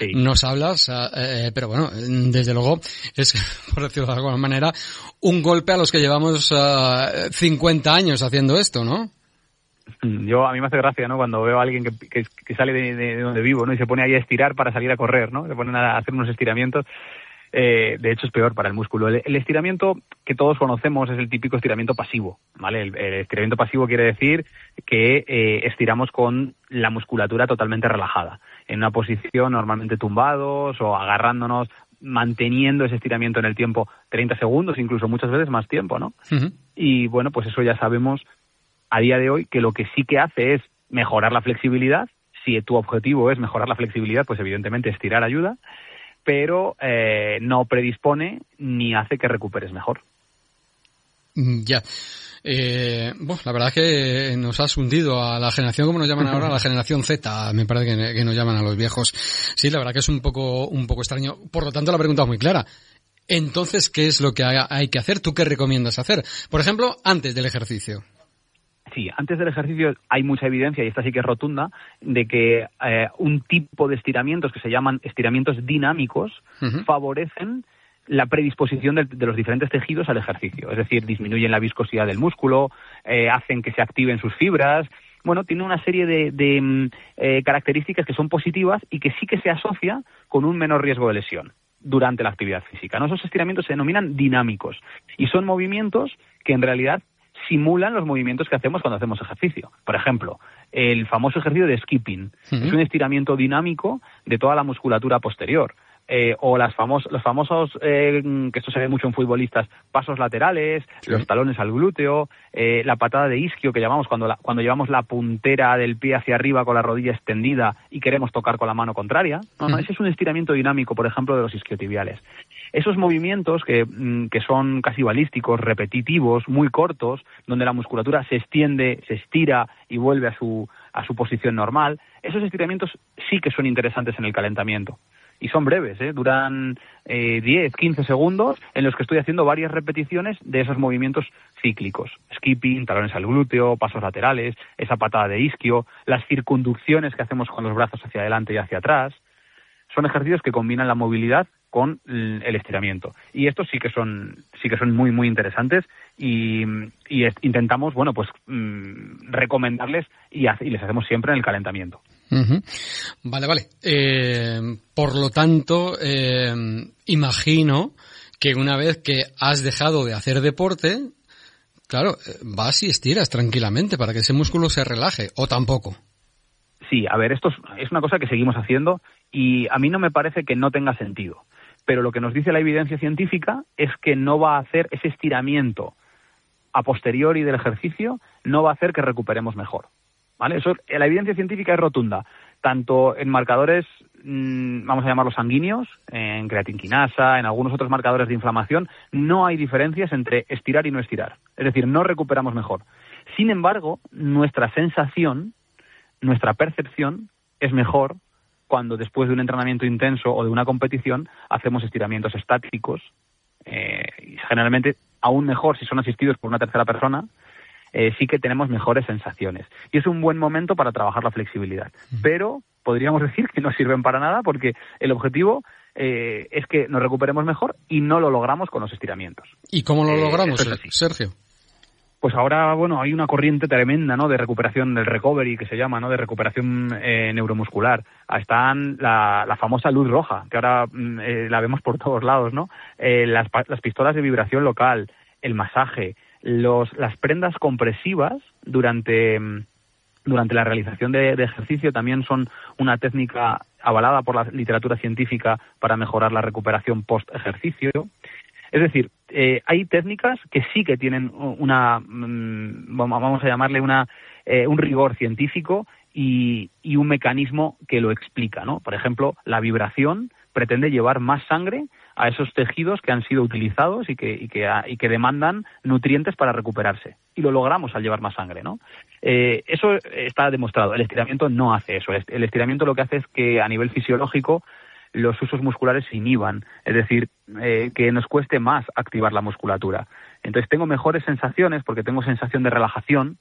Sí. nos hablas, pero bueno, desde luego es, por decirlo de alguna manera, un golpe a los que llevamos 50 años haciendo esto, ¿no? A mí me hace gracia, ¿no? Cuando veo a alguien que sale de donde vivo, ¿no? Y se pone ahí a estirar para salir a correr, ¿no? Se ponen a hacer unos estiramientos. De hecho, es peor para el músculo. El estiramiento que todos conocemos es el típico estiramiento pasivo, ¿vale? El estiramiento pasivo quiere decir que estiramos con la musculatura totalmente relajada, en una posición normalmente tumbados o agarrándonos, manteniendo ese estiramiento en el tiempo 30 segundos, incluso muchas veces más tiempo, ¿no? Uh-huh. Y bueno, pues eso ya sabemos a día de hoy que lo que sí que hace es mejorar la flexibilidad. Si tu objetivo es mejorar la flexibilidad, pues evidentemente estirar ayuda, pero no predispone ni hace que recuperes mejor. Ya. Bueno, la verdad es que nos has hundido a la generación, como nos llaman ahora, a la generación Z, me parece que nos llaman a los viejos. Sí, la verdad que es un poco extraño. Por lo tanto, la pregunta es muy clara. Entonces, ¿qué es lo que hay que hacer? ¿Tú qué recomiendas hacer? Por ejemplo, antes del ejercicio. Sí, antes del ejercicio hay mucha evidencia, y esta sí que es rotunda, de que un tipo de estiramientos que se llaman estiramientos dinámicos uh-huh. favorecen la predisposición de los diferentes tejidos al ejercicio. Es decir, disminuyen la viscosidad del músculo, hacen que se activen sus fibras. Bueno, tiene una serie de características que son positivas y que sí que se asocia con un menor riesgo de lesión durante la actividad física, ¿no? Esos estiramientos se denominan dinámicos y son movimientos que en realidad simulan los movimientos que hacemos cuando hacemos ejercicio. Por ejemplo, el famoso ejercicio de skipping uh-huh. es un estiramiento dinámico de toda la musculatura posterior. O los famosos, que esto se ve mucho en futbolistas, pasos laterales, sí. los talones al glúteo, la patada de isquio que llamamos cuando llevamos la puntera del pie hacia arriba con la rodilla extendida y queremos tocar con la mano contraria. No, ese es un estiramiento dinámico, por ejemplo, de los isquiotibiales. Esos movimientos que son casi balísticos, repetitivos, muy cortos, donde la musculatura se extiende, se estira y vuelve a su posición normal, esos estiramientos sí que son interesantes en el calentamiento. Y son breves, duran 10, 15 segundos en los que estoy haciendo varias repeticiones de esos movimientos cíclicos. Skipping, talones al glúteo, pasos laterales, esa patada de isquio, las circunducciones que hacemos con los brazos hacia adelante y hacia atrás. Son ejercicios que combinan la movilidad con el estiramiento. Y estos sí que son muy, muy interesantes y intentamos, bueno, pues recomendarles y les hacemos siempre en el calentamiento. Uh-huh. Vale. Por lo tanto, imagino que una vez que has dejado de hacer deporte, claro, vas y estiras tranquilamente para que ese músculo se relaje, ¿o tampoco? Sí, a ver, esto es una cosa que seguimos haciendo y a mí no me parece que no tenga sentido. Pero lo que nos dice la evidencia científica es que no va a hacer ese estiramiento a posteriori del ejercicio, no va a hacer que recuperemos mejor. ¿Vale? Eso, la evidencia científica es rotunda, tanto en marcadores, vamos a llamarlos sanguíneos, en creatinquinasa, en algunos otros marcadores de inflamación, no hay diferencias entre estirar y no estirar. Es decir, no recuperamos mejor. Sin embargo, nuestra sensación, nuestra percepción es mejor cuando después de un entrenamiento intenso o de una competición hacemos estiramientos estáticos, y generalmente aún mejor si son asistidos por una tercera persona, sí que tenemos mejores sensaciones. Y es un buen momento para trabajar la flexibilidad. Pero podríamos decir que no sirven para nada porque el objetivo es que nos recuperemos mejor y no lo logramos con los estiramientos. ¿Y cómo lo logramos, Sergio? Pues ahora, bueno, hay una corriente tremenda, ¿no?, de recuperación, del recovery, que se llama, ¿no?, de recuperación neuromuscular. Están la famosa luz roja, que ahora la vemos por todos lados, ¿no? Las pistolas de vibración local, el masaje, las prendas compresivas durante la realización de ejercicio también son una técnica avalada por la literatura científica para mejorar la recuperación post-ejercicio. Es decir, hay técnicas que sí que tienen vamos a llamarle un rigor científico y un mecanismo que lo explica, ¿no? Por ejemplo, la vibración pretende llevar más sangre a esos tejidos que han sido utilizados y que demandan nutrientes para recuperarse. Y lo logramos al llevar más sangre, ¿no? Eso está demostrado. El estiramiento no hace eso. El estiramiento lo que hace es que a nivel fisiológico los usos musculares se inhiban, es decir, que nos cueste más activar la musculatura. Entonces tengo mejores sensaciones porque tengo sensación de relajación,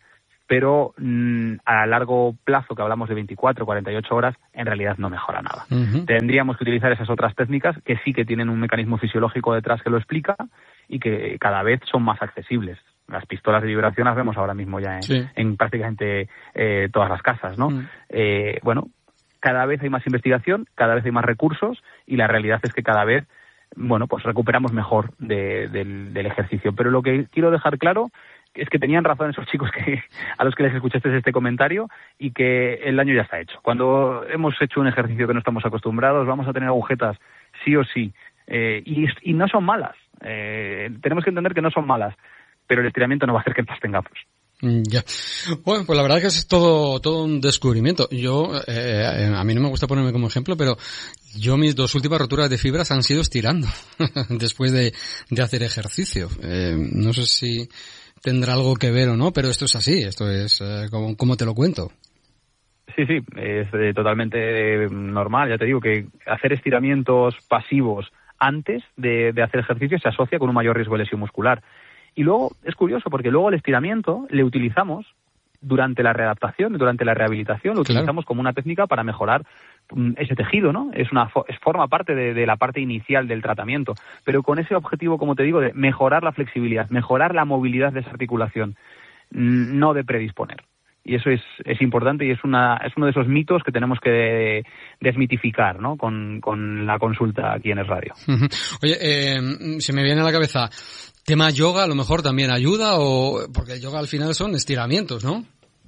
pero a largo plazo, que hablamos de 24, 48 horas, en realidad no mejora nada. Tendríamos que utilizar esas otras técnicas que sí que tienen un mecanismo fisiológico detrás que lo explica y que cada vez son más accesibles. Las pistolas de vibración las vemos ahora mismo ya en prácticamente todas las casas, ¿no? Bueno, cada vez hay más investigación, cada vez hay más recursos y la realidad es que cada vez, bueno, pues recuperamos mejor del ejercicio. Pero lo que quiero dejar claro es que tenían razón esos chicos a los que les escuchaste este comentario y que el daño ya está hecho. Cuando hemos hecho un ejercicio que no estamos acostumbrados, vamos a tener agujetas sí o sí. Y no son malas. Tenemos que entender que no son malas, pero el estiramiento no va a hacer que las tengamos. Ya. Bueno, pues la verdad que es todo un descubrimiento. Yo, a mí no me gusta ponerme como ejemplo, pero yo mis 2 últimas roturas de fibras han sido estirando después de hacer ejercicio. No sé si tendrá algo que ver o no, pero esto es así, esto es como te lo cuento. Sí, es totalmente normal. Ya te digo que hacer estiramientos pasivos antes de hacer ejercicio se asocia con un mayor riesgo de lesión muscular. Y luego es curioso porque luego el estiramiento le utilizamos durante la readaptación, durante la rehabilitación, lo utilizamos como una técnica para mejorar ese tejido, ¿no? Forma parte de la parte inicial del tratamiento, pero con ese objetivo, como te digo, de mejorar la flexibilidad, mejorar la movilidad de esa articulación, no de predisponer. Y eso es importante y es uno de esos mitos que tenemos que desmitificar, ¿no? Con la consulta aquí en Es Radio. Oye, se me viene a la cabeza, tema yoga a lo mejor también ayuda, porque el yoga al final son estiramientos, ¿no?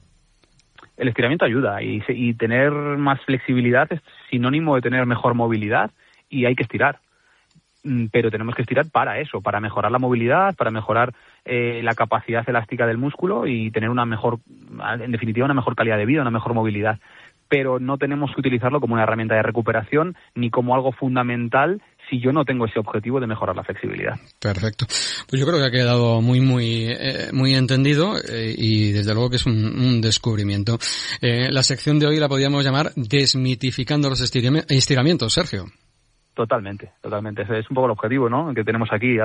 El estiramiento ayuda y tener más flexibilidad es sinónimo de tener mejor movilidad y hay que estirar. Pero tenemos que estirar para eso, para mejorar la movilidad, para mejorar la capacidad elástica del músculo y tener en definitiva, una mejor calidad de vida, una mejor movilidad. Pero no tenemos que utilizarlo como una herramienta de recuperación ni como algo fundamental si yo no tengo ese objetivo de mejorar la flexibilidad. Perfecto. Pues yo creo que ha quedado muy entendido y desde luego que es un descubrimiento. La sección de hoy la podríamos llamar Desmitificando los estiramientos, Sergio. Totalmente. Ese es un poco el objetivo, ¿no?, que tenemos aquí,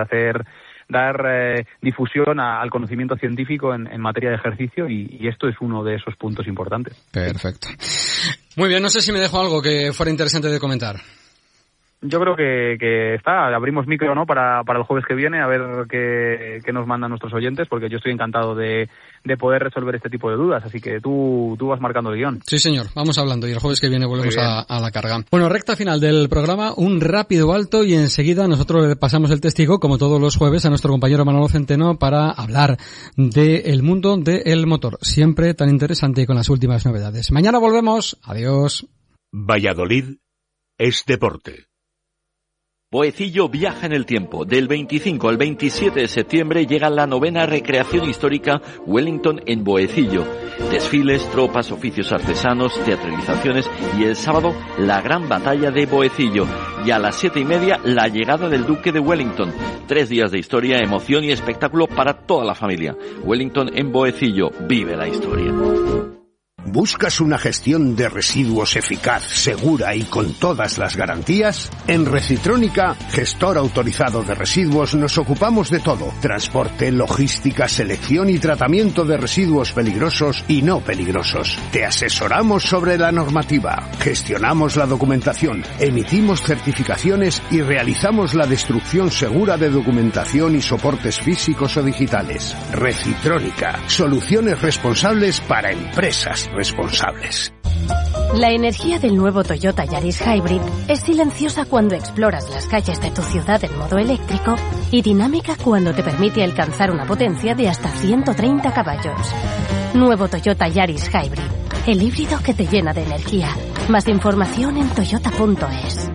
dar difusión al conocimiento científico en materia de ejercicio y esto es uno de esos puntos importantes. Perfecto. Muy bien, no sé si me dejo algo que fuera interesante de comentar. Yo creo que abrimos micro, ¿no?, para el jueves que viene, a ver qué nos mandan nuestros oyentes, porque yo estoy encantado de poder resolver este tipo de dudas, así que tú vas marcando el guión. Sí, señor, vamos hablando y el jueves que viene volvemos a la carga. Bueno, recta final del programa, un rápido alto y enseguida nosotros le pasamos el testigo, como todos los jueves, a nuestro compañero Manolo Centeno para hablar del mundo del motor, siempre tan interesante y con las últimas novedades. Mañana volvemos, adiós. Valladolid es deporte. Boecillo viaja en el tiempo. Del 25 al 27 de septiembre llega la 9ª recreación histórica Wellington en Boecillo. Desfiles, tropas, oficios artesanos, teatralizaciones y el sábado la gran batalla de Boecillo. Y a las 7:30 la llegada del Duque de Wellington. 3 días de historia, emoción y espectáculo para toda la familia. Wellington en Boecillo. Vive la historia. ¿Buscas una gestión de residuos eficaz, segura y con todas las garantías? En Recitrónica, gestor autorizado de residuos, nos ocupamos de todo. Transporte, logística, selección y tratamiento de residuos peligrosos y no peligrosos. Te asesoramos sobre la normativa, gestionamos la documentación, emitimos certificaciones y realizamos la destrucción segura de documentación y soportes físicos o digitales. Recitrónica, soluciones responsables para empresas responsables. La energía del nuevo Toyota Yaris Hybrid es silenciosa cuando exploras las calles de tu ciudad en modo eléctrico y dinámica cuando te permite alcanzar una potencia de hasta 130 caballos. Nuevo Toyota Yaris Hybrid, el híbrido que te llena de energía. Más información en toyota.es.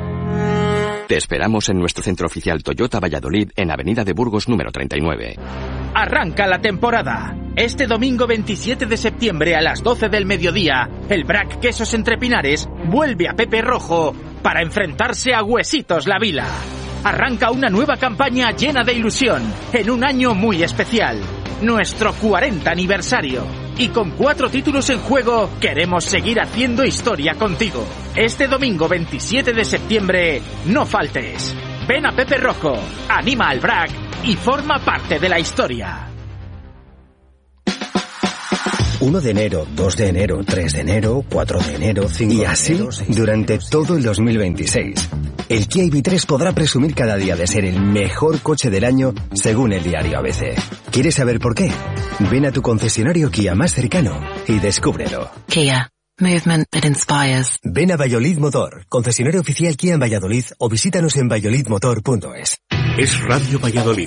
Te esperamos en nuestro centro oficial Toyota Valladolid en Avenida de Burgos número 39. Arranca la temporada. Este domingo 27 de septiembre a las 12 del mediodía, el Brac Quesos Entre Pinares vuelve a Pepe Rojo para enfrentarse a Huesitos La Vila. Arranca una nueva campaña llena de ilusión en un año muy especial, nuestro 40 aniversario. Y con 4 títulos en juego, queremos seguir haciendo historia contigo. Este domingo 27 de septiembre, no faltes. Ven a Pepe Rojo, anima al Brac y forma parte de la historia. 1 de enero, 2 de enero, 3 de enero, 4 de enero, 5 y así de enero, 6 durante todo el 2026. El Kia EV3 podrá presumir cada día de ser el mejor coche del año según el diario ABC. ¿Quieres saber por qué? Ven a tu concesionario Kia más cercano y descúbrelo. Kia. Movement that inspires. Ven a Valladolid Motor, concesionario oficial Kia en Valladolid, o visítanos en valladolidmotor.es. Es Radio Valladolid,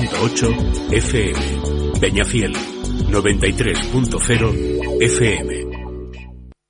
102.8 FM. Peñafiel, 93.0 FM.